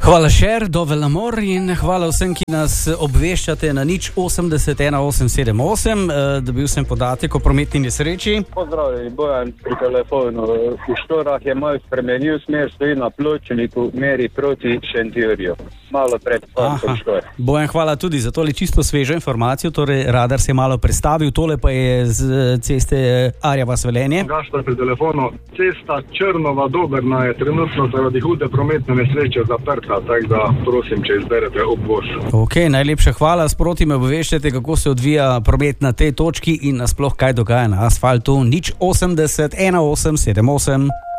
Hvala Šer, do Velamor in hvala vsem, ki nas obveščate na 080 1878. Dobil sem podatek o prometni nesreči. Pozdravljeni, Bojan pri telefonu. V Štorah je malo spremenil smer, stoji na pločniku, meri proti Šentjurju. Malo pred koncem Štor. Bojan, hvala tudi za tole čisto svežo informacijo. Torej, radar se je malo prestavil, tole pa je z ceste Arja vas Velenje. Gašpar pri telefonu. Cesta Črnova-Dobrna je trenutno zaradi hude prometne nesreče zaprta, tako da prosim, če izberete obvoz. Ok, najlepša hvala. Sproti me obveščate, kako se odvija promet na tej točki in nasploh kaj dogaja na asfaltu. 080 1878.